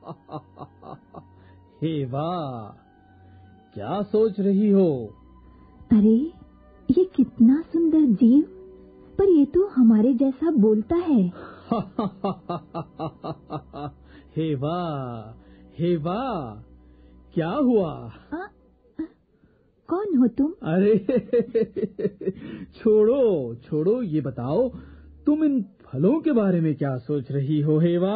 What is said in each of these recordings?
हेवा, क्या सोच रही हो? अरे, ये कितना सुंदर जीव, पर ये तो हमारे जैसा बोलता है। हेवा, हेवा, क्या हुआ? कौन हो तुम? अरे छोड़ो छोड़ो, ये बताओ तुम इन फलों के बारे में क्या सोच रही हो हेवा?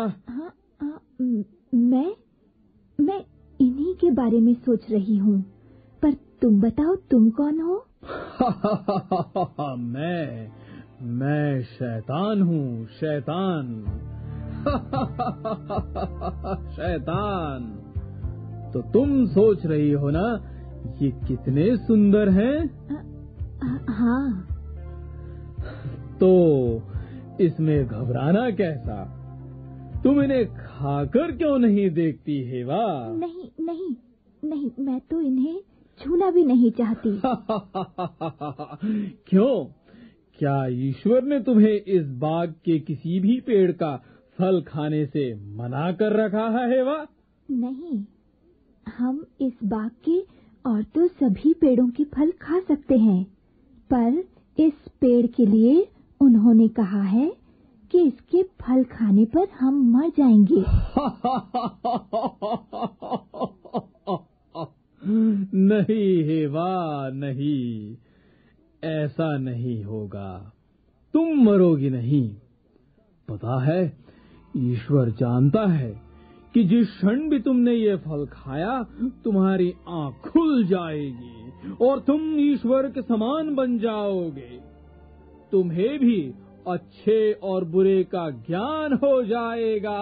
मैं इन्हीं के बारे में सोच रही हूँ, पर तुम बताओ, तुम कौन हो? मैं शैतान हूँ, शैतान। शैतान। तो तुम सोच रही हो ना, ये कितने सुंदर हैं? हाँ। तो इसमें घबराना कैसा? तुम इन्हें खाकर क्यों नहीं देखती हेवा? नहीं नहीं नहीं, मैं तो इन्हें छूना भी नहीं चाहती। क्यों? क्या ईश्वर ने तुम्हें इस बाग के किसी भी पेड़ का फल खाने से मना कर रखा है हेवा? नहीं, हम इस बाग के और तो सभी पेड़ों के फल खा सकते हैं, पर इस पेड़ के लिए उन्होंने कहा है कि इसके फल खाने पर हम मर जाएंगे। नहीं हेवा, नहीं, ऐसा नहीं होगा। तुम मरोगी नहीं। पता है, ईश्वर जानता है कि जिस क्षण भी तुमने ये फल खाया, तुम्हारी आँख खुल जाएगी और तुम ईश्वर के समान बन जाओगे। तुम्हें भी अच्छे और बुरे का ज्ञान हो जाएगा।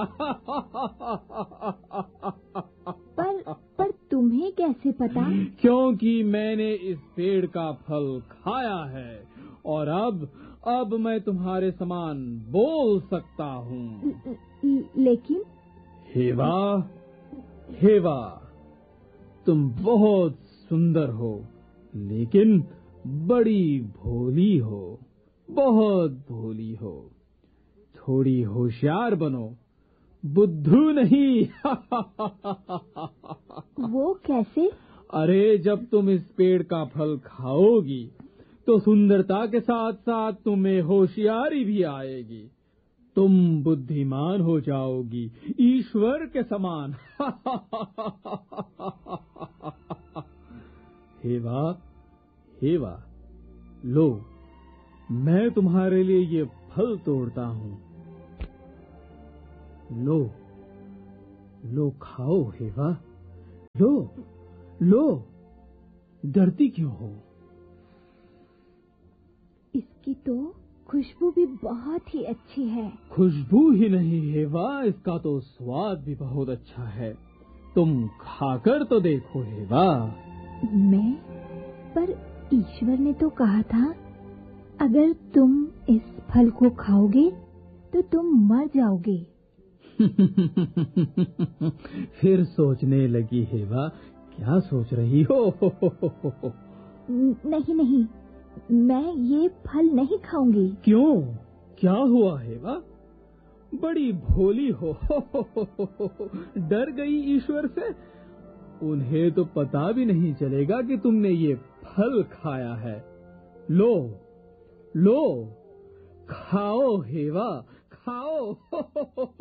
पर तुम्हें कैसे पता? क्योंकि मैंने इस पेड़ का फल खाया है और अब मैं तुम्हारे समान बोल सकता हूँ। लेकिन हेवा, हेवा, तुम बहुत सुंदर हो, लेकिन बड़ी भोली हो, बहुत भोली हो। थोड़ी होशियार बनो, बुद्धू नहीं। वो कैसे? अरे, जब तुम इस पेड़ का फल खाओगी तो सुंदरता के साथ साथ तुम्हें होशियारी भी आएगी। तुम बुद्धिमान हो जाओगी, ईश्वर के समान। हेवा, हेवा, लो, मैं तुम्हारे लिए ये फल तोड़ता हूँ। लो, लो, खाओ हेवा, लो, लो, डरती क्यों हो? इसकी तो खुशबू भी बहुत ही अच्छी है। खुशबू ही नहीं हेवा, इसका तो स्वाद भी बहुत अच्छा है। तुम खाकर तो देखो हेवा। पर ईश्वर ने तो कहा था, अगर तुम इस फल को खाओगे तो तुम मर जाओगे। फिर सोचने लगी हेवा, क्या सोच रही हो? नहीं नहीं, मैं ये फल नहीं खाऊंगी। क्यों? क्या हुआ हेवा? बड़ी भोली हो। डर गई ईश्वर से? उन्हें तो पता भी नहीं चलेगा कि तुमने ये फल खाया है। लो, लो, खाओ हेवा, खाओ।